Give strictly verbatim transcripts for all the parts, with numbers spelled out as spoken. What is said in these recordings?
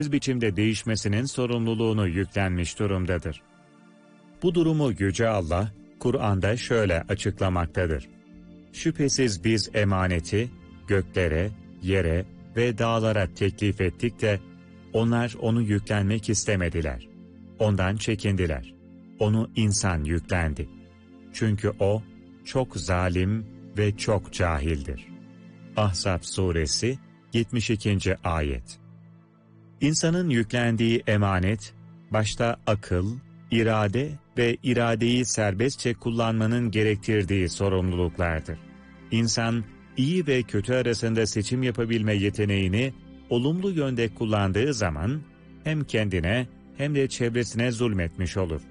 biçimde değişmesinin sorumluluğunu yüklenmiş durumdadır. Bu durumu Yüce Allah, Kur'an'da şöyle açıklamaktadır. Şüphesiz biz emaneti göklere, yere ve dağlara teklif ettik de, onlar onu yüklenmek istemediler. Ondan çekindiler. Onu insan yüklendi. Çünkü o, çok zalim ve çok cahildir. Ahzab suresi yetmiş ikinci ayet. İnsanın yüklendiği emanet, başta akıl, irade ve iradeyi serbestçe kullanmanın gerektirdiği sorumluluklardır. İnsan, iyi ve kötü arasında seçim yapabilme yeteneğini olumlu yönde kullandığı zaman, hem kendine hem de çevresine zulmetmiş olur.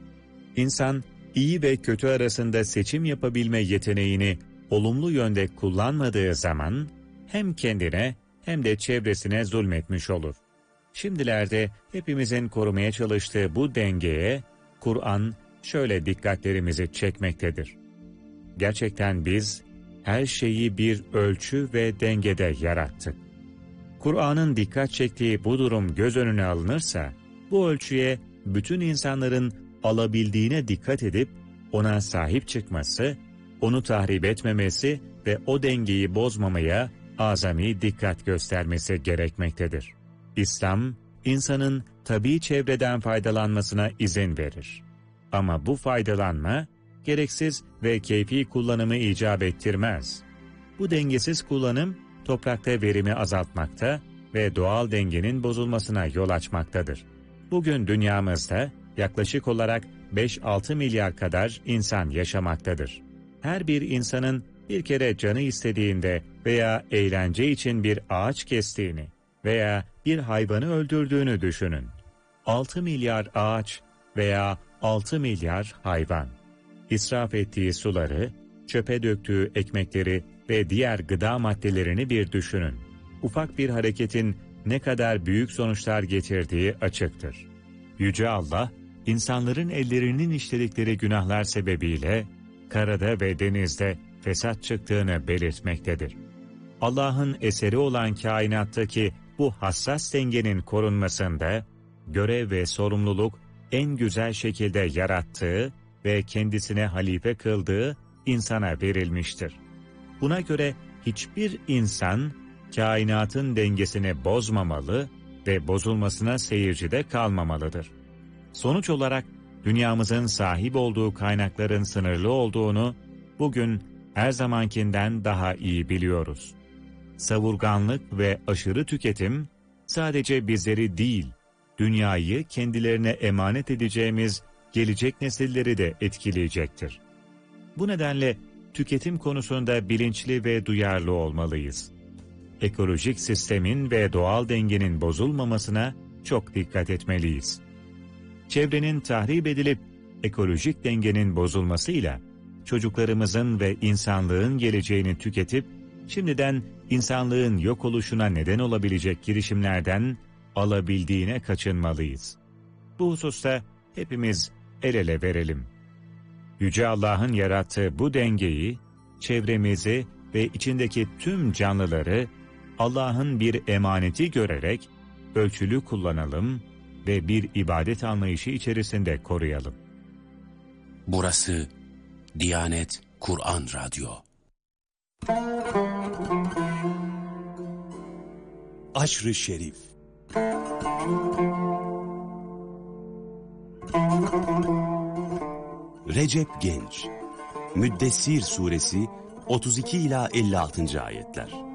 İnsan, iyi ve kötü arasında seçim yapabilme yeteneğini olumlu yönde kullanmadığı zaman, hem kendine hem de çevresine zulmetmiş olur. Şimdilerde hepimizin korumaya çalıştığı bu dengeye, Kur'an şöyle dikkatlerimizi çekmektedir. Gerçekten biz, her şeyi bir ölçü ve dengede yarattık. Kur'an'ın dikkat çektiği bu durum göz önüne alınırsa, bu ölçüye bütün insanların alabildiğine dikkat edip, ona sahip çıkması, onu tahrip etmemesi ve o dengeyi bozmamaya azami dikkat göstermesi gerekmektedir. İslam, insanın tabii çevreden faydalanmasına izin verir. Ama bu faydalanma, gereksiz ve keyfi kullanımı icap ettirmez. Bu dengesiz kullanım, toprakta verimi azaltmakta ve doğal dengenin bozulmasına yol açmaktadır. Bugün dünyamızda yaklaşık olarak beş altı milyar kadar insan yaşamaktadır. Her bir insanın bir kere canı istediğinde veya eğlence için bir ağaç kestiğini veya bir hayvanı öldürdüğünü düşünün. altı milyar ağaç veya altı milyar hayvan. İsraf ettiği suları, çöpe döktüğü ekmekleri ve diğer gıda maddelerini bir düşünün. Ufak bir hareketin ne kadar büyük sonuçlar getirdiği açıktır. Yüce Allah, insanların ellerinin işledikleri günahlar sebebiyle karada ve denizde fesat çıktığını belirtmektedir. Allah'ın eseri olan kainattaki bu hassas dengenin korunmasında görev ve sorumluluk en güzel şekilde yarattığı ve kendisine halife kıldığı insana verilmiştir. Buna göre hiçbir insan kainatın dengesini bozmamalı ve bozulmasına seyircide kalmamalıdır. Sonuç olarak dünyamızın sahip olduğu kaynakların sınırlı olduğunu bugün her zamankinden daha iyi biliyoruz. Savurganlık ve aşırı tüketim sadece bizleri değil, dünyayı kendilerine emanet edeceğimiz gelecek nesilleri de etkileyecektir. Bu nedenle tüketim konusunda bilinçli ve duyarlı olmalıyız. Ekolojik sistemin ve doğal dengenin bozulmamasına çok dikkat etmeliyiz. Çevrenin tahrip edilip ekolojik dengenin bozulmasıyla çocuklarımızın ve insanlığın geleceğini tüketip şimdiden insanlığın yok oluşuna neden olabilecek girişimlerden alabildiğine kaçınmalıyız. Bu hususta hepimiz el ele verelim. Yüce Allah'ın yarattığı bu dengeyi, çevremizi ve içindeki tüm canlıları Allah'ın bir emaneti görerek ölçülü kullanalım ve bir ibadet anlayışı içerisinde koruyalım. Burası Diyanet Kur'an Radyo. Aşr-ı Şerif. Recep Genç. Müddessir suresi otuz iki ila elli altıncı ayetler.